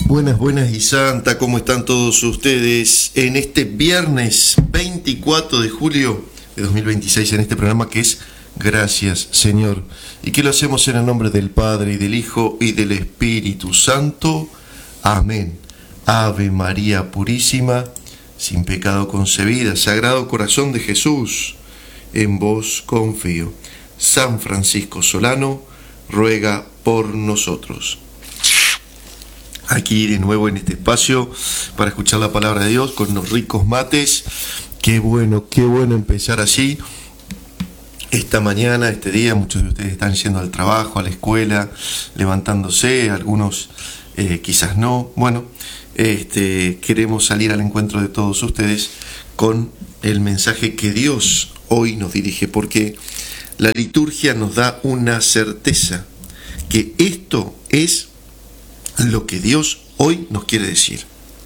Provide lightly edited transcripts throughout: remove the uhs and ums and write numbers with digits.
Buenas, buenas y santa, ¿cómo están todos ustedes? En este viernes 24 de julio de 2026, en este programa que es Gracias, Señor, y que lo hacemos en el nombre del Padre, y del Hijo, y del Espíritu Santo. Amén. Ave María Purísima, sin pecado concebida, Sagrado Corazón de Jesús, en vos confío. San Francisco Solano, ruega por nosotros. Aquí de nuevo en este espacio para escuchar la palabra de Dios con los ricos mates. Qué bueno empezar así. Esta mañana, este día, muchos de ustedes están yendo al trabajo, a la escuela, levantándose, algunos quizás no. Bueno, queremos salir al encuentro de todos ustedes con el mensaje que Dios hoy nos dirige, porque la liturgia nos da una certeza, que esto es lo que Dios hoy nos quiere decir.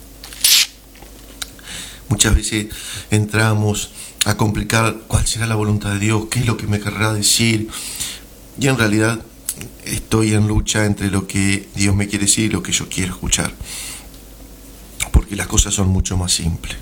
Muchas veces entramos a complicar cuál será la voluntad de Dios, qué es lo que me querrá decir, y en realidad estoy en lucha entre lo que Dios me quiere decir y lo que yo quiero escuchar, porque las cosas son mucho más simples.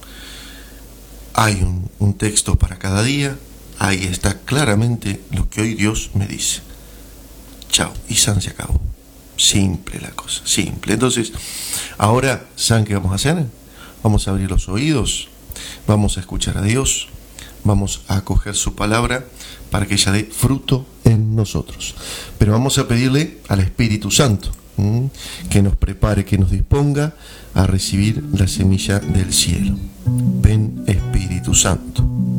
Hay un texto para cada día, ahí está claramente lo que hoy Dios me dice. Chao, y san se acabó. Simple la cosa, simple. Entonces, ahora, ¿saben qué vamos a hacer? Vamos a abrir los oídos, vamos a escuchar a Dios, vamos a acoger su palabra para que ella dé fruto en nosotros. Pero vamos a pedirle al Espíritu Santo que nos prepare, que nos disponga a recibir la semilla del cielo. Ven, Espíritu Santo.